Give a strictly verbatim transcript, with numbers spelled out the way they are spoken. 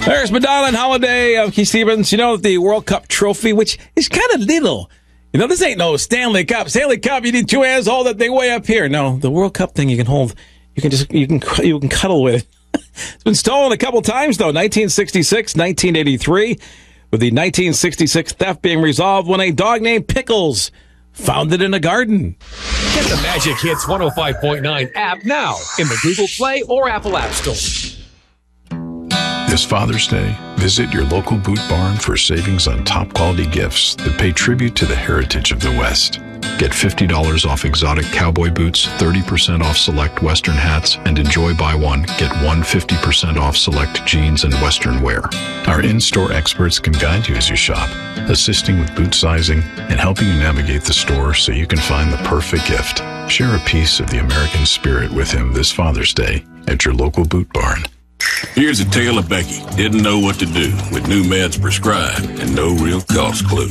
There's Madonna and Holiday of Keith Stevens. You know, the World Cup trophy, which is kind of little. You know, this ain't no Stanley Cup. Stanley Cup, you need two hands to hold that thing way up here. No, the World Cup thing you can hold, you can just, you can, you can cuddle with it. It's been stolen a couple times, though. nineteen sixty-six, nineteen eighty-three, with the nineteen sixty-six theft being resolved when a dog named Pickles found it in a garden. Get the Magic Hits one oh five point nine app now in the Google Play or Apple App Store. This Father's Day, visit your local Boot Barn for savings on top-quality gifts that pay tribute to the heritage of the West. Get fifty dollars off exotic cowboy boots, thirty percent off select Western hats, and enjoy buy one, get one fifty percent off select jeans and Western wear. Our in-store experts can guide you as you shop, assisting with boot sizing and helping you navigate the store so you can find the perfect gift. Share a piece of the American spirit with him this Father's Day at your local Boot Barn. Here's a tale of Becky. Didn't know what to do with new meds prescribed and no real cost clue.